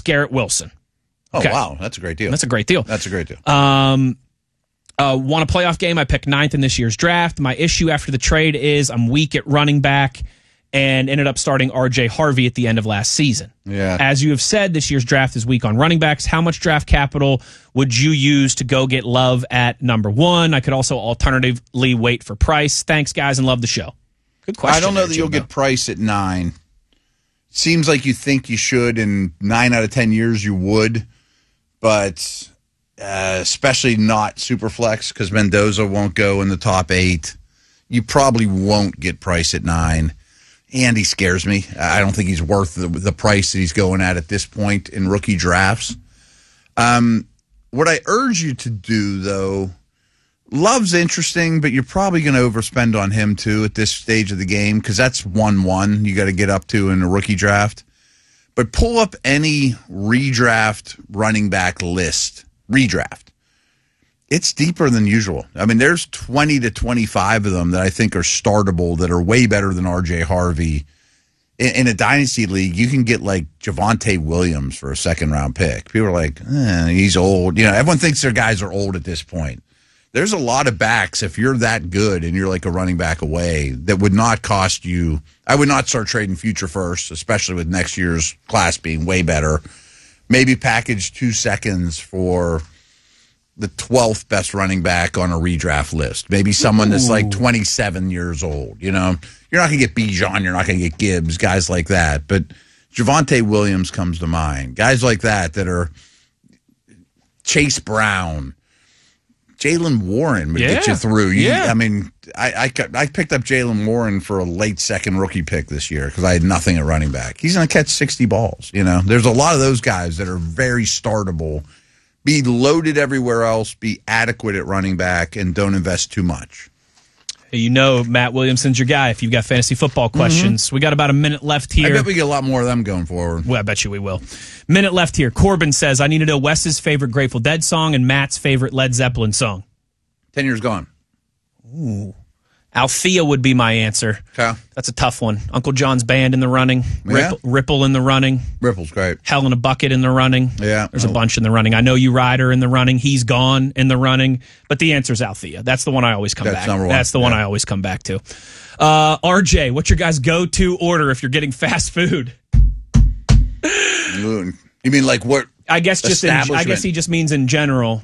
Garrett Wilson. Okay. Oh, wow. That's a great deal. That's a great deal. Want a playoff game? I picked 9th in this year's draft. My issue after the trade is I'm weak at running back and ended up starting R.J. Harvey at the end of last season. Yeah. As you have said, this year's draft is weak on running backs. How much draft capital would you use to go get Love at number 1? I could also alternatively wait for Price. Thanks, guys, and love the show. Good question. I don't know that you'll get Price at 9. Seems like you think you should. In 9 out of 10 years, you would. But especially not Superflex because Mendoza won't go in the top 8. You probably won't get Price at 9. And he scares me. I don't think he's worth the price that he's going at this point in rookie drafts. What I urge you to do, though, Love's interesting, but you're probably going to overspend on him, too, at this stage of the game, because that's 1-1 you got to get up to in a rookie draft. But pull up any redraft running back list. Redraft. It's deeper than usual. I mean, there's 20 to 25 of them that I think are startable that are way better than R.J. Harvey. In a dynasty league, you can get like Javonte Williams for a second-round pick. People are like, he's old. You know, everyone thinks their guys are old at this point. There's a lot of backs, if you're that good and you're like a running back away, that would not cost you. I would not start trading future first, especially with next year's class being way better. Maybe package 2 seconds for the 12th best running back on a redraft list. Maybe someone that's like 27 years old. You know, you're not going to get Bijan, you're not going to get Gibbs, guys like that. But Javonte Williams comes to mind. Guys like that are Chase Brown, Jaylen Warren would get you through. I mean, I picked up Jaylen Warren for a late second rookie pick this year because I had nothing at running back. He's going to catch 60 balls. You know, there's a lot of those guys that are very startable. Be loaded everywhere else, be adequate at running back, and don't invest too much. You know Matt Williamson's your guy if you've got fantasy football questions. We got about a minute left here. I bet we get a lot more of them going forward. Well, I bet you we will. Minute left here. Corbin says, I need to know Wes's favorite Grateful Dead song and Matt's favorite Led Zeppelin song. 10 Years Gone. Ooh. Althea would be my answer. Okay. That's a tough one. Uncle John's Band in the running. Ripple in the running. Ripple's great. Hell in a Bucket in the running. Yeah. There's a bunch in the running. I Know You Rider in the running. He's Gone in the running. But the answer's Althea. That's the one I always come back to. Number 1. That's the one I always come back to. RJ, what's your guys' go-to order if you're getting fast food? You mean like what? I guess he just means in general.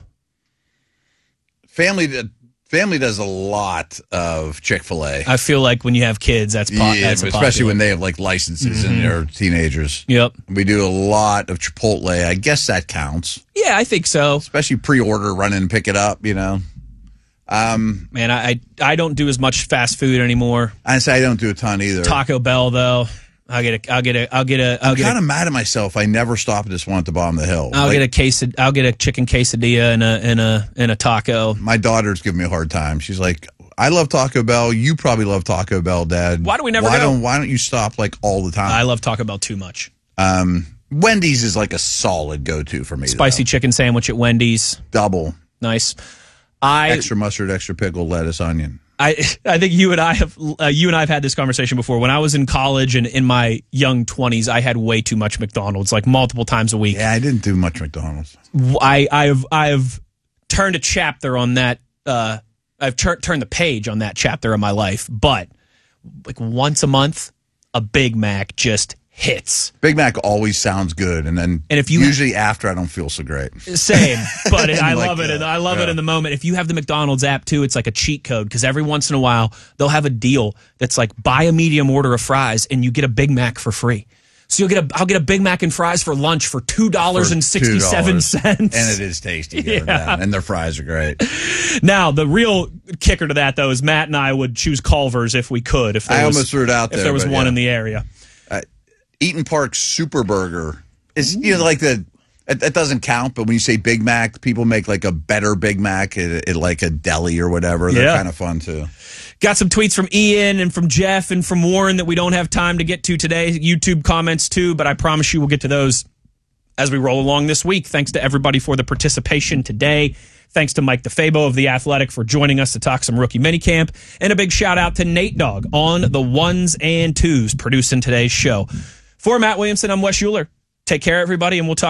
Family does a lot of Chick-fil-A. I feel like when you have kids, that's especially when they have like licenses and they're teenagers. Yep. We do a lot of Chipotle. I guess that counts. Yeah, I think so. Especially pre-order, run in and pick it up, you know. Man, I don't do as much fast food anymore. I say I don't do a ton either. Taco Bell though. I'm kind of mad at myself. I never stop at this one at the bottom of the hill. I'll get a chicken quesadilla and a taco. My daughter's giving me a hard time. She's like, I love Taco Bell. You probably love Taco Bell, Dad. Why do we never go? Why don't you stop like all the time? I love Taco Bell too much. Wendy's is like a solid go-to for me. Spicy chicken sandwich at Wendy's. Double. Nice. Extra mustard, extra pickle, lettuce, onion. I think you and I have had this conversation before. When I was in college and in my young 20s, I had way too much McDonald's, like multiple times a week. Yeah, I didn't do much McDonald's. I've turned a chapter on that. I've turned the page on that chapter of my life. But like once a month, a Big Mac just hits. Big Mac always sounds good, and if you usually after I don't feel so great. Same, but I love it. And I love it in the moment. If you have the McDonald's app too, it's like a cheat code because every once in a while they'll have a deal that's like buy a medium order of fries and you get a Big Mac for free. So I'll get a Big Mac and fries for lunch for $2.67, and it is tasty. And their fries are great. Now the real kicker to that though is Matt and I would choose Culver's if we could. I almost threw it out there if there was one in the area. Eaton Park Super Burger is like it doesn't count, but when you say Big Mac, people make like a better Big Mac at like a deli or whatever. They're kind of fun too. Got some tweets from Ian and from Jeff and from Warren that we don't have time to get to today. YouTube comments too, but I promise you we'll get to those as we roll along this week. Thanks to everybody for the participation today. Thanks to Mike DeFabo of The Athletic for joining us to talk some rookie minicamp. And a big shout out to Nate Dogg on the ones and twos producing today's show. For Matt Williamson, I'm Wes Euler. Take care, everybody, and we'll talk.